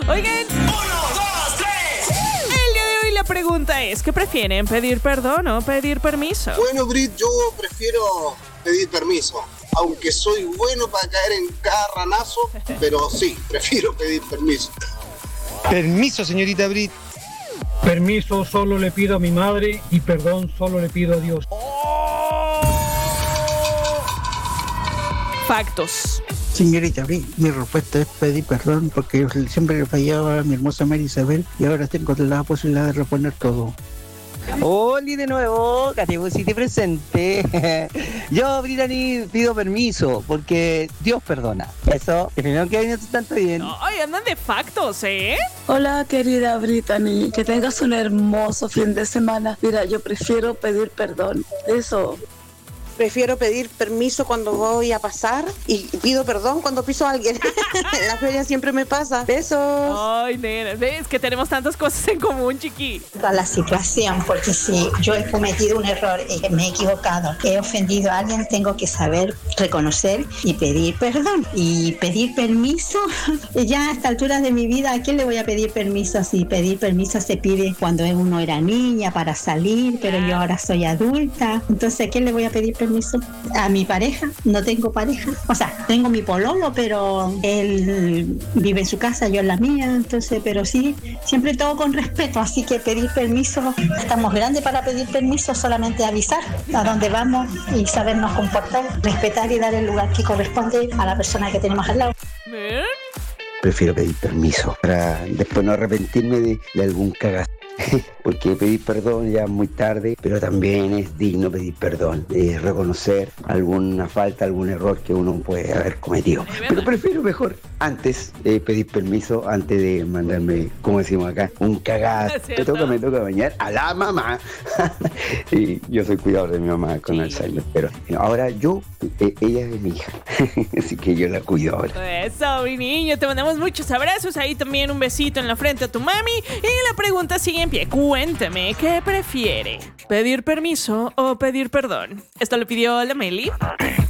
Oigan, 1, 2, 3. el día de hoy la pregunta es, ¿qué prefieren? ¿Pedir perdón o pedir permiso? Bueno, Brit, yo prefiero pedir permiso. Aunque soy bueno para caer en cada ranazo, pero sí, prefiero pedir permiso. Permiso, señorita Brit. Permiso solo le pido a mi madre y perdón solo le pido a Dios. Factos. Señorita Brit, mi respuesta es pedir perdón porque yo siempre le fallaba a mi hermosa María Isabel y ahora tengo la posibilidad de reponer todo. Hola de nuevo, Catebusiti presente. Yo, Brittany, pido permiso porque Dios perdona. Eso, que primero que viene tanto bien. Ay, andan de factos, ¿eh? Hola querida Brittany, que tengas un hermoso fin de semana. Mira, yo prefiero pedir perdón. Eso. Prefiero pedir permiso cuando voy a pasar y pido perdón cuando piso a alguien. En la feria siempre me pasa. Besos. Ay, nena, ves que tenemos tantas cosas en común, chiqui. A la situación, porque si yo he cometido un error, me he equivocado, he ofendido a alguien, tengo que saber reconocer y pedir perdón. Y pedir permiso, ya a esta altura de mi vida, ¿a quién le voy a pedir permiso? Si pedir permiso se pide cuando uno era niña para salir, pero yo ahora soy adulta. Entonces, ¿a quién le voy a pedir permiso? A mi pareja, no tengo pareja. O sea, tengo mi pololo, pero él vive en su casa, yo en la mía, entonces, pero sí, siempre todo con respeto, así que pedir permiso, estamos grandes para pedir permiso, solamente avisar a dónde vamos y sabernos comportar, respetar y dar el lugar que corresponde a la persona que tenemos al lado. ¿Ven? Prefiero pedir permiso para después no arrepentirme de algún cagazo. Porque pedir perdón ya es muy tarde, pero también es digno pedir perdón, reconocer alguna falta, algún error que uno puede haber cometido. Pero prefiero mejor antes pedir permiso, antes de mandarme, como decimos acá, un cagazo. Me toca bañar a la mamá. Y yo soy cuidador de mi mamá con Alzheimer, pero ahora ella es mi hija, así que yo la cuido ahora. Eso, mi niño, te mandamos muchos abrazos, ahí también un besito en la frente a tu mami. Y la pregunta sigue en pie, cuéntame, ¿qué prefiere? ¿Pedir permiso o pedir perdón? Esto lo pidió la Meli.